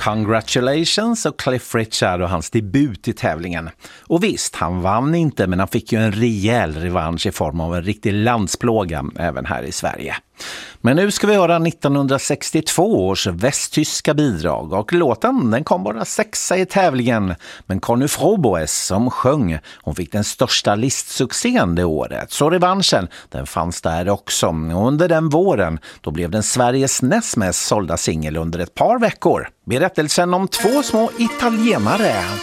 Congratulations och Cliff Richard och hans debut i tävlingen. Och visst, han vann inte, men han fick ju en rejäl revansch i form av en riktig landsplåga även här i Sverige. Men nu ska vi höra 1962 års västtyska bidrag och låten den kom bara 6 i tävlingen. Men Conny Froboes som sjöng, hon fick den största listsuccén det året. Så revanschen, den fanns där också. Och under den våren, då blev den Sveriges näst mest sålda singel under ett par veckor. Berättelsen om 2 små italienare.